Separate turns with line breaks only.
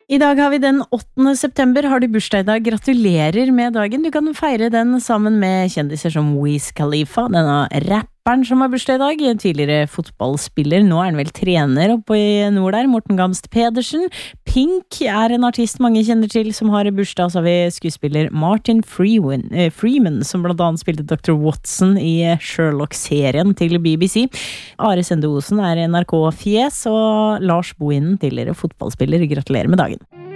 I dag har vi den 8. september. Har du bursdag i dag? Gratulerer med dagen. Du kan feire den sammen med kjendiser som Wiz Khalifa, denne rapperen som har bursdag i dag, en tidligere fotballspiller. Nå er han vel trener oppe i nord der, Morten Gamst Pedersen. Pink er en artist mange kjenner til som har bursdag. Så har vi skuespiller Martin Freeman, som blant annet spilte Dr. Watson i Sherlock-serien til BBC. Are Sende Osen er NRK-fjes, og Lars Bohinen, tidligere fotballspiller. Gratulerer med dagen.